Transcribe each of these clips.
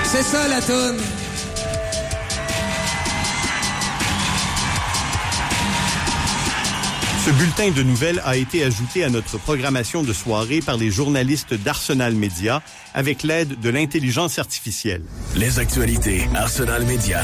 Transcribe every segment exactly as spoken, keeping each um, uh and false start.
C'est ça la toune. Ce bulletin de nouvelles a été ajouté à notre programmation de soirée par les journalistes d'Arsenal Média avec l'aide de l'intelligence artificielle. Les actualités Arsenal Média.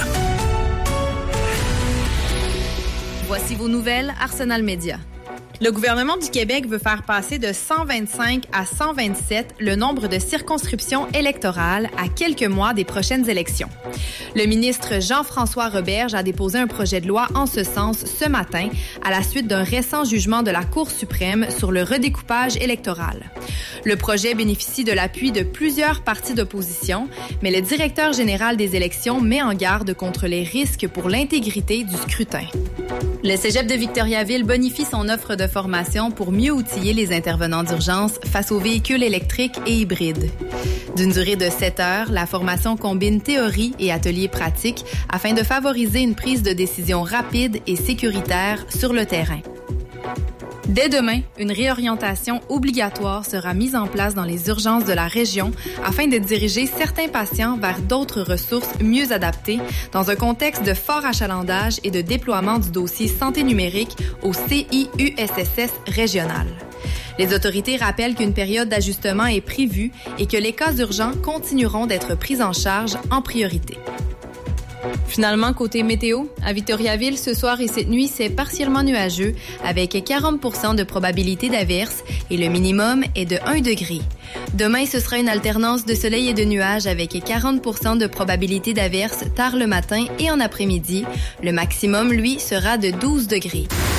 Voici vos nouvelles Arsenal Média. Le gouvernement du Québec veut faire passer de cent vingt-cinq à cent vingt-sept le nombre de circonscriptions électorales à quelques mois des prochaines élections. Le ministre Jean-François Roberge a déposé un projet de loi en ce sens ce matin à la suite d'un récent jugement de la Cour suprême sur le redécoupage électoral. Le projet bénéficie de l'appui de plusieurs partis d'opposition, mais le directeur général des élections met en garde contre les risques pour l'intégrité du scrutin. Le Cégep de Victoriaville bonifie son offre de formation pour mieux outiller les intervenants d'urgence face aux véhicules électriques et hybrides. D'une durée de sept heures, la formation combine théorie et ateliers pratiques afin de favoriser une prise de décision rapide et sécuritaire sur le terrain. Dès demain, une réorientation obligatoire sera mise en place dans les urgences de la région afin de diriger certains patients vers d'autres ressources mieux adaptées dans un contexte de fort achalandage et de déploiement du dossier santé numérique au C I U S S S régional. Les autorités rappellent qu'une période d'ajustement est prévue et que les cas urgents continueront d'être pris en charge en priorité. Finalement, côté météo, à Victoriaville, ce soir et cette nuit, c'est partiellement nuageux avec quarante pour cent de probabilité d'averse et le minimum est de un degré. Demain, ce sera une alternance de soleil et de nuages avec quarante pour cent de probabilité d'averse tard le matin et en après-midi. Le maximum, lui, sera de douze degrés.